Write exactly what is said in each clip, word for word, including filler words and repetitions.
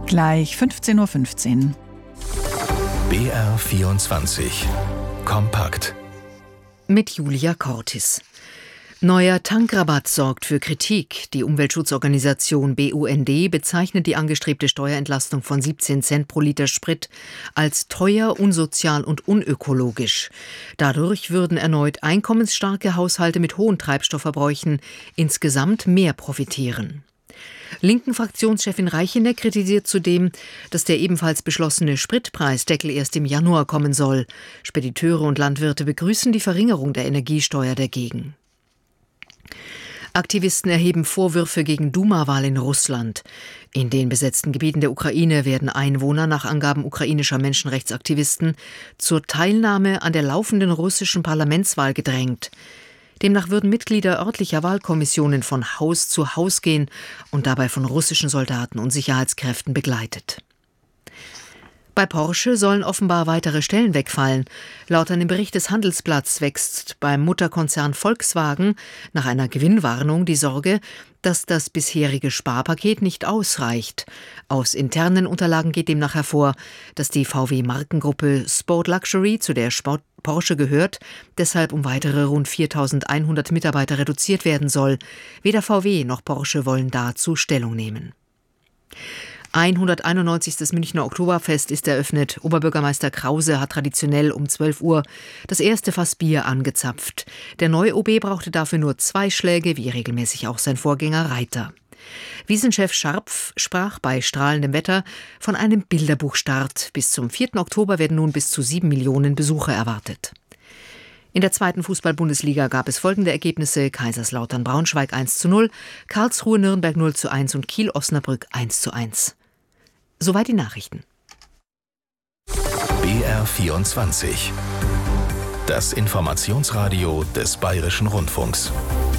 Gleich fünfzehn Uhr fünfzehn. B R vierundzwanzig. Kompakt. Mit Julia Cortis. Neuer Tankrabatt sorgt für Kritik. Die Umweltschutzorganisation B U N D bezeichnet die angestrebte Steuerentlastung von siebzehn Cent pro Liter Sprit als teuer, unsozial und unökologisch. Dadurch würden erneut einkommensstarke Haushalte mit hohen Treibstoffverbräuchen insgesamt mehr profitieren. Linken Fraktionschefin Reicheneck kritisiert zudem, dass der ebenfalls beschlossene Spritpreisdeckel erst im Januar kommen soll. Spediteure und Landwirte begrüßen die Verringerung der Energiesteuer dagegen. Aktivisten erheben Vorwürfe gegen Duma-Wahl in Russland. In den besetzten Gebieten der Ukraine werden Einwohner nach Angaben ukrainischer Menschenrechtsaktivisten zur Teilnahme an der laufenden russischen Parlamentswahl gedrängt. Demnach würden Mitglieder örtlicher Wahlkommissionen von Haus zu Haus gehen und dabei von russischen Soldaten und Sicherheitskräften begleitet. Bei Porsche sollen offenbar weitere Stellen wegfallen. Laut einem Bericht des Handelsblatts wächst beim Mutterkonzern Volkswagen nach einer Gewinnwarnung die Sorge, dass das bisherige Sparpaket nicht ausreicht. Aus internen Unterlagen geht demnach hervor, dass die V W-Markengruppe Sport Luxury, zu der Sport Porsche gehört, deshalb um weitere rund viertausendeinhundert Mitarbeiter reduziert werden soll. Weder V W noch Porsche wollen dazu Stellung nehmen. hunderteinundneunzigstes Münchner Oktoberfest ist eröffnet. Oberbürgermeister Krause hat traditionell um zwölf Uhr das erste Fass Bier angezapft. Der neue O B brauchte dafür nur zwei Schläge, wie regelmäßig auch sein Vorgänger Reiter. Wiesenchef Scharpf sprach bei strahlendem Wetter von einem Bilderbuchstart. Bis zum vierten Oktober werden nun bis zu sieben Millionen Besucher erwartet. In der zweiten Fußball-Bundesliga gab es folgende Ergebnisse: Kaiserslautern-Braunschweig eins zu null, Karlsruhe-Nürnberg null zu eins und Kiel-Osnabrück eins zu eins. Soweit die Nachrichten. B R vierundzwanzig. Das Informationsradio des Bayerischen Rundfunks.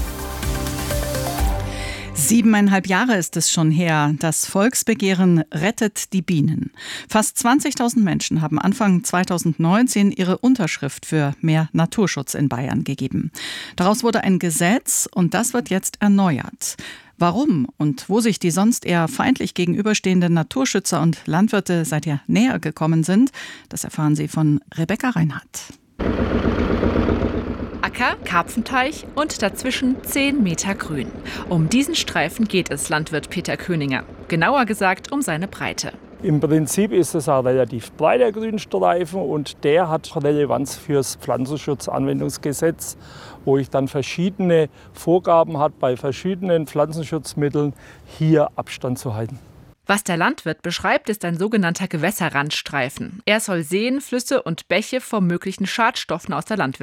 Siebeneinhalb Jahre ist es schon her. Das Volksbegehren Rettet die Bienen. Fast zwanzigtausend Menschen haben Anfang zweitausendneunzehn ihre Unterschrift für mehr Naturschutz in Bayern gegeben. Daraus wurde ein Gesetz und das wird jetzt erneuert. Warum und wo sich die sonst eher feindlich gegenüberstehenden Naturschützer und Landwirte seither näher gekommen sind, das erfahren Sie von Rebecca Reinhardt. Acker, Karpfenteich und dazwischen zehn Meter Grün. Um diesen Streifen geht es Landwirt Peter Köninger. Genauer gesagt um seine Breite. Im Prinzip ist es ein relativ breiter Grünstreifen und der hat Relevanz fürs Pflanzenschutzanwendungsgesetz, wo ich dann verschiedene Vorgaben hat, bei verschiedenen Pflanzenschutzmitteln hier Abstand zu halten. Was der Landwirt beschreibt, ist ein sogenannter Gewässerrandstreifen. Er soll Seen, Flüsse und Bäche vor möglichen Schadstoffen aus der Landwirtschaft